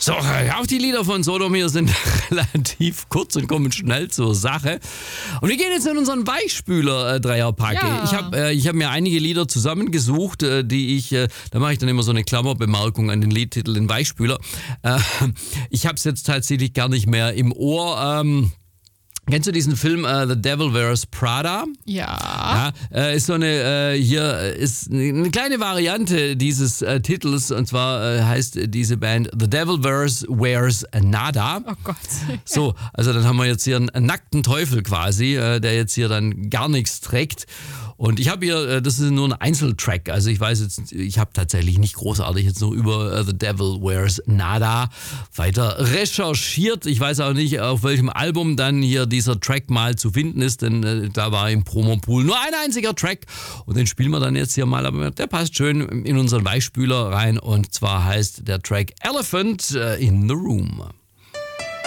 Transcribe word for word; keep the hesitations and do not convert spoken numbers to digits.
So, auch die Lieder von Sodomir sind relativ kurz und kommen schnell zur Sache. Und wir gehen jetzt in unseren Weichspüler-Dreierpack. Ja. Ich habe äh, ich hab mir einige Lieder zusammengesucht, äh, die ich, äh, da mache ich dann immer so eine Klammerbemerkung an den Liedtitel in Weichspüler. Äh, ich habe es jetzt tatsächlich gar nicht mehr im Ohr. Ähm, Kennst du diesen Film uh, The Devil Wears Prada? Ja. Ja, äh, ist so eine, äh, hier ist eine kleine Variante dieses äh, Titels, und zwar äh, heißt diese Band The Devil Wears, Wears Nada. Oh Gott. So, also dann haben wir jetzt hier einen, einen nackten Teufel quasi, äh, der jetzt hier dann gar nichts trägt. Und ich habe hier, äh, das ist nur ein Einzeltrack, also ich weiß jetzt, ich habe tatsächlich nicht großartig jetzt noch über äh, The Devil Wears Nada weiter recherchiert. Ich weiß auch nicht, auf welchem Album dann hier dieser Track mal zu finden ist, denn äh, da war im Promopool nur ein einziger Track und den spielen wir dann jetzt hier mal, aber der passt schön in unseren Weichspüler rein, und zwar heißt der Track Elephant äh, in the Room.